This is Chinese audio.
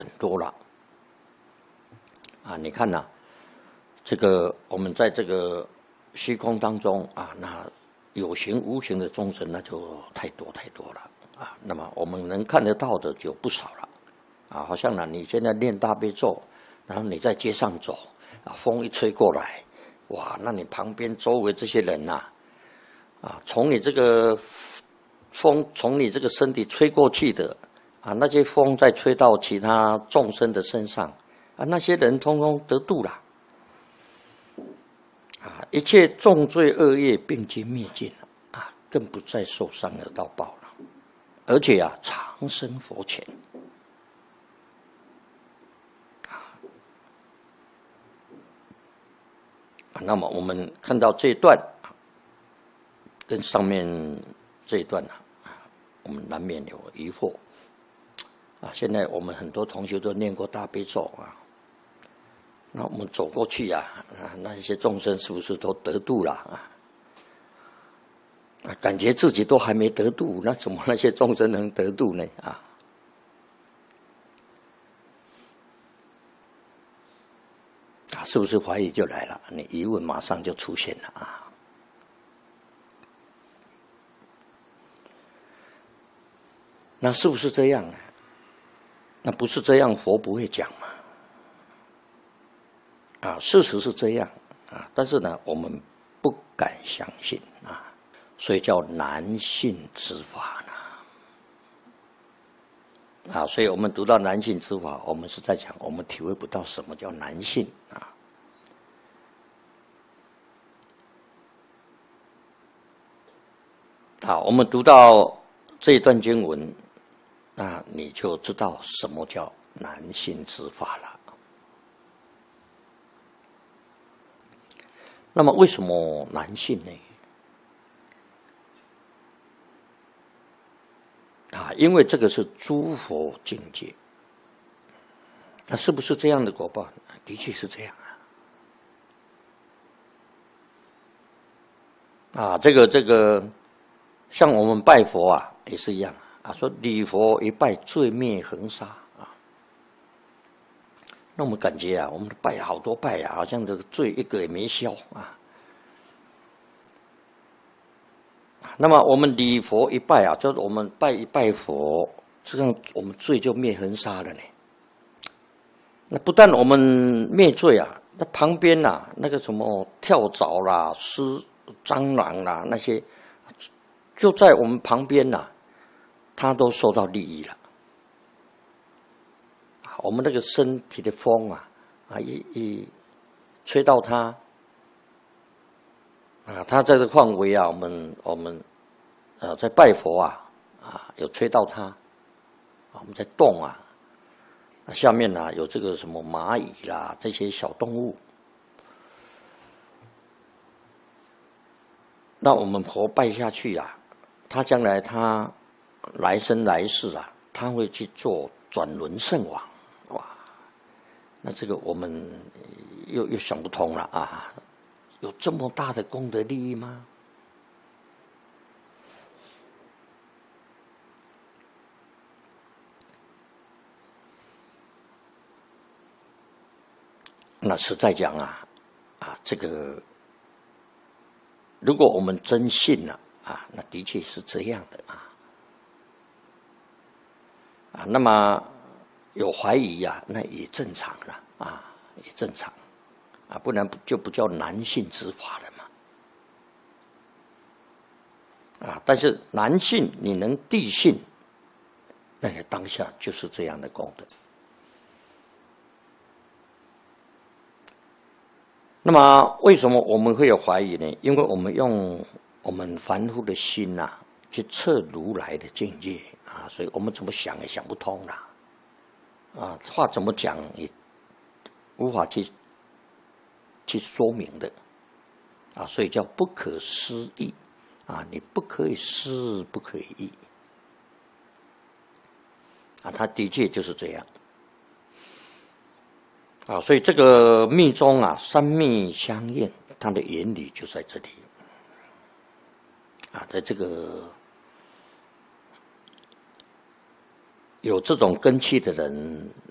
很多了啊！你看呐，这个我们在这个虚空当中啊，那有形无形的众生那就太多了啊。那么我们能看得到的就不少了啊。好像呢，你现在念大悲咒，然后你在街上走啊，风一吹过来，哇，那你旁边周围这些人呐，啊，从你这个风从你这个身体吹过去的啊，那些风再吹到其他众生的身上啊，那些人通通得度了啊，一切重罪恶业并皆灭尽了啊，更不再受伤恶道报了，而且啊，长生佛前啊。那么我们看到这一段跟上面这一段我们难免有疑惑啊。现在我们很多同学都念过大悲咒啊，那我们走过去那些众生是不是都得度了啊？感觉自己都还没得度，那怎么那些众生能得度呢？是不是怀疑就来了？你疑问马上就出现了啊！那是不是这样呢？那不是这样，佛不会讲嘛？啊，事实是这样啊，但是呢，我们不敢相信啊，所以叫难信之法呢。啊，所以我们读到难信之法，我们是在讲我们体会不到什么叫难信啊。好，我们读到这一段经文，那你就知道什么叫难信之法了。那么为什么难信呢？因为这个是诸佛境界，那是不是这样的果报？的确是这样啊。这个，像我们拜佛也是一样啊。说礼佛一拜，罪灭恒沙啊。那我们感觉我们拜好多拜好像这个罪一个也没消啊。那么我们礼佛一拜就是我们拜一拜佛，这样我们罪就灭恒沙了呢。那不但我们灭罪那旁边那个什么跳蚤啦、蟑螂啦那些，就在我们旁边它都受到利益了。我们那个身体的风一吹到它它在这个范围我们在拜佛有吹到它我们在动下面有这个什么蚂蚁啦这些小动物，那我们佛拜下去他将来他来生来世他会去做转轮圣王，哇！那这个我们又想不通了有这么大的功德利益吗？那实在讲这个如果我们真信那的确是这样的那么有怀疑那也正常了也正常不然就不叫难信之法了嘛但是难信你能谛信，那你当下就是这样的功德。那么为什么我们会有怀疑呢？因为我们用我们凡夫的心去测如来的境界所以我们怎么想也想不通话怎么讲也无法去说明的所以叫不可思议你不可以思，不可以议它的确就是这样所以这个密宗三密相应，它的原理就在这里在这个有这种根器的人